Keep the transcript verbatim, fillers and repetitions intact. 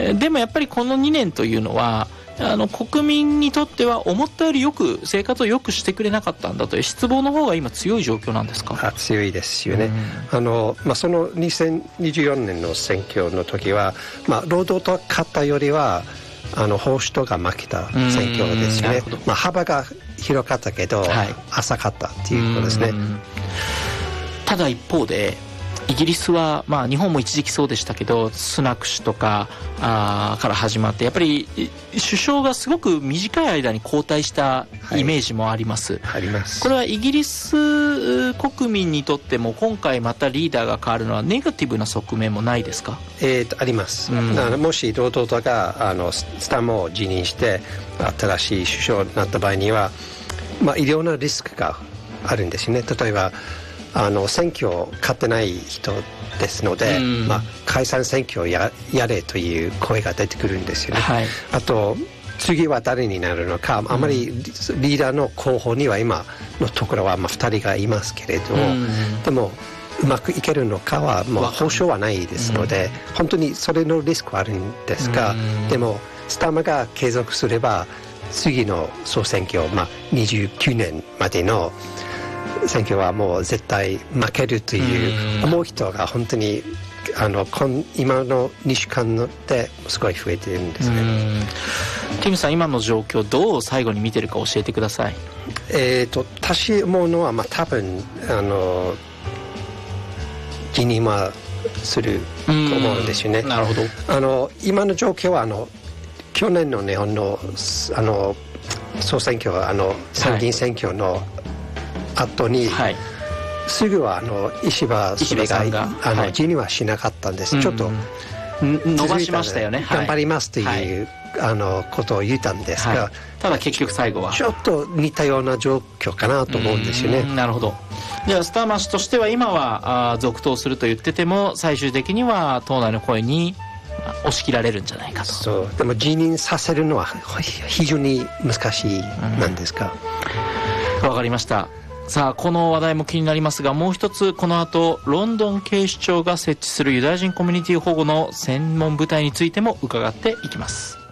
えー、でもやっぱりこのにねんというのはあの国民にとっては思ったよりよく生活を良くしてくれなかったんだという失望の方が今強い状況なんですか？ あ、強いですよね。あの、まあ、そのにせんにじゅうよねんの選挙の時は、まあ、労働党が勝ったよりはあの保守党が負けた選挙ですよね。まあ、幅が広かったけど、はい、浅かったっていうことですね。 ただ一方でイギリスは、まあ、日本も一時期そうでしたけどスナク氏とかあから始まってやっぱり首相がすごく短い間に交代したイメージもあります、 はい、あります。 これはイギリス国民にとっても今回またリーダーが変わるのはネガティブな側面もないですか？ えーと、あります、うん、あのもし労働党があのスタモを辞任して新しい首相になった場合には、まあ、いろいろなリスクがあるんですよね。例えばあの選挙を勝ってない人ですので、まあ、解散選挙を や, やれという声が出てくるんですよね、はい、あと次は誰になるのか、あまりリーダーの候補には今のところはまあふたりがいますけれど、でもうまくいけるのかはもう保証はないですので、本当にそれのリスクはあるんですが、でもスターマが継続すれば次の総選挙、まあ、にじゅうきゅうねんまでの選挙はもう絶対負けるという思う人が本当にあの今のにしゅうかんですごい増えているんですね。 ティムさん、今の状況どう最後に見てるか教えてください。 えーと私思うのは、まあ、多分あの辞任はすると思うんですよね。 なるほど。 あの今の状況はあの去年の日本のあの総選挙あの参議院選挙の、はい後に、はい、すぐはあの石破総理があの、はい、辞任はしなかったんです、うん、ちょっと伸ばしましたよね、 頑張りますという、はい、あのことを言ったんですが、はい、 ただ結局最後はちょっと似たような状況かなと思うんですよね。 なるほど。じゃあスターマー氏としては今はあ続投すると言ってても最終的には党内の声に押し切られるんじゃないかと。 そうでも辞任させるのは非常に難しいなんですか。 わかりました。さあこの話題も気になりますが、もう一つこの後ロンドン警視庁が設置するユダヤ人コミュニティ保護の専門部隊についても伺っていきます。